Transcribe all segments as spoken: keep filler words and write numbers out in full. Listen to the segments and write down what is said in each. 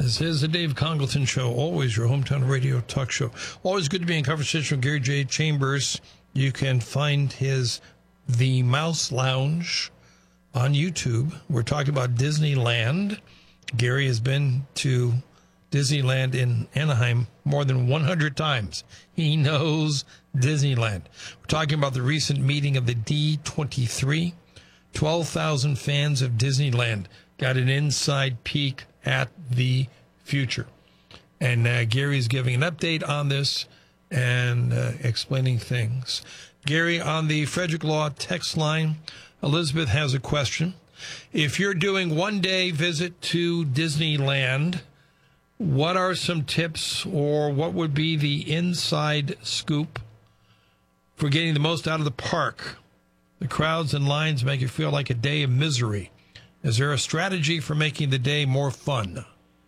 This is the Dave Congleton Show, always your hometown radio talk show. Always good to be in conversation with Gary J. Chambers. You can find his The Mouse Lounge on YouTube. We're talking about Disneyland. Gary has been to Disneyland in Anaheim more than one hundred times. He knows Disneyland. We're talking about the recent meeting of the D twenty-three. twelve thousand fans of Disneyland got an inside peek at the future. And uh, Gary's giving an update on this and uh, explaining things. Gary, on the Frederick Law text line, Elizabeth has a question. If you're doing one day visit to Disneyland, what are some tips or what would be the inside scoop for getting the most out of the park? The crowds and lines make it feel like a day of misery. Is there a strategy for making the day more fun?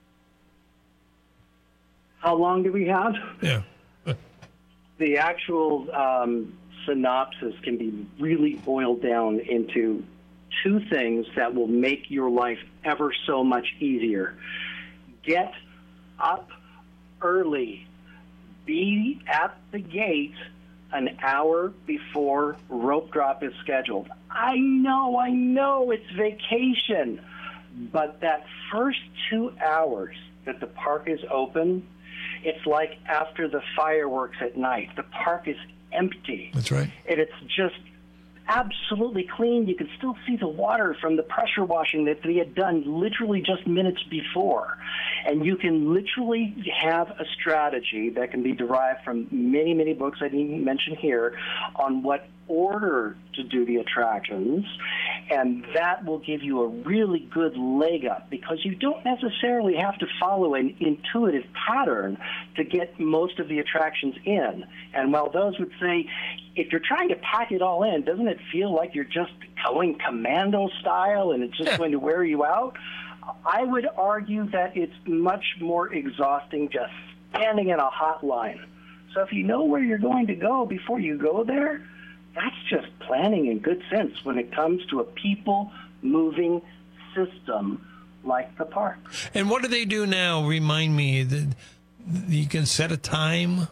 How long do we have? Yeah. The actual um, synopsis can be really boiled down into two things that will make your life ever so much easier. Get up early. Be at the gate an hour before rope drop is scheduled. I know, I know it's vacation, but that first two hours that the park is open, it's like after the fireworks at night. The park is empty. That's right. And it's just absolutely clean. You can still see the water from the pressure washing that they had done literally just minutes before. And you can literally have a strategy that can be derived from many, many books I didn't mention here on what order to do the attractions. And that will give you a really good leg up because you don't necessarily have to follow an intuitive pattern to get most of the attractions in. And while those would say, if you're trying to pack it all in, doesn't it feel like you're just going commando style and it's just going to wear you out? I would argue that it's much more exhausting just standing in a hot line. So if you know where you're going to go before you go there, that's just planning in good sense when it comes to a people-moving system like the park. And what do they do now? Remind me, that you can set a time?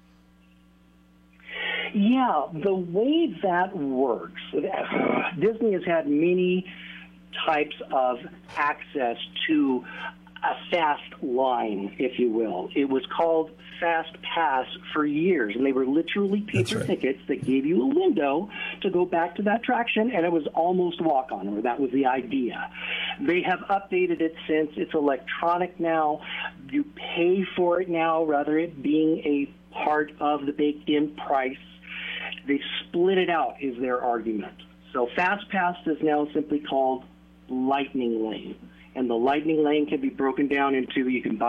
Yeah, the way that works, Disney has had many types of access to a fast line, if you will. It was called Fast Pass for years, and they were literally paper right. tickets that gave you a window to go back to that attraction, and it was almost walk-on, or that was the idea. They have updated it since. It's electronic now. You pay for it now, rather it being a part of the baked-in price. They split it out, is their argument. So Fast Pass is now simply called Lightning Lane. And the Lightning Lane can be broken down into, you can buy